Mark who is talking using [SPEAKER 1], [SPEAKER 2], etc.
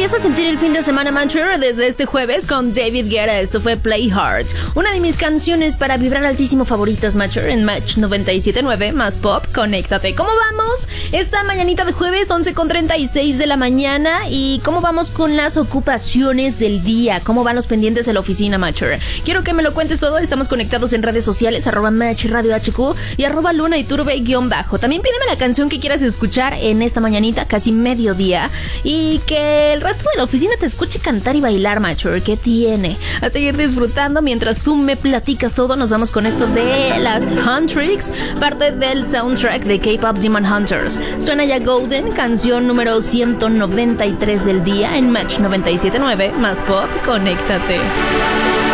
[SPEAKER 1] Empieza a sentir el fin de semana, Mancher, desde este jueves con David Guetta. Esto fue Play Hard, una de mis canciones para vibrar altísimo favoritas, Mancher, en Match 97.9 más Pop. Conéctate. ¿Cómo vamos? Esta mañanita de jueves, 11:36 de la mañana. ¿Y cómo vamos con las ocupaciones del día? ¿Cómo van los pendientes de la oficina, Mancher? Quiero que me lo cuentes todo. Estamos conectados en redes sociales, @Match Radio HQ y @Luna Iturbe_. También pídeme la canción que quieras escuchar en esta mañanita, casi mediodía, y que el resto de la oficina te escuche cantar y bailar, Mature. ¿Qué tiene? A seguir disfrutando mientras tú me platicas todo. Nos vamos con esto de las Huntrix, parte del soundtrack de K-Pop Demon Hunters. Suena ya Golden, canción número 193 del día en Match 97.9 más Pop. Conéctate.